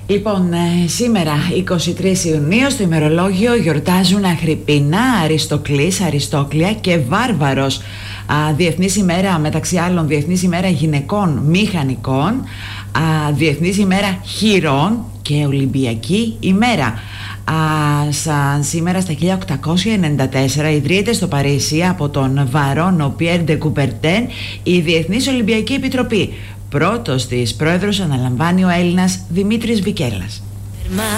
Λοιπόν, σήμερα 23 Ιουνίου στο ημερολόγιο γιορτάζουν Αγριππίνα, Αριστοκλής, Αριστόκλεια και Βάρβαρος. Διεθνής ημέρα, μεταξύ άλλων, Διεθνής ημέρα γυναικών μηχανικών, Διεθνής ημέρα χειρών και Ολυμπιακή ημέρα. Σαν σήμερα στα 1894 ιδρύεται στο Παρίσι από τον Βαρόνο Πιέρ ντε Κουμπερτέν η Διεθνής Ολυμπιακή Επιτροπή. Πρώτος της πρόεδρος αναλαμβάνει ο Έλληνας Δημήτρης Βικέλλας.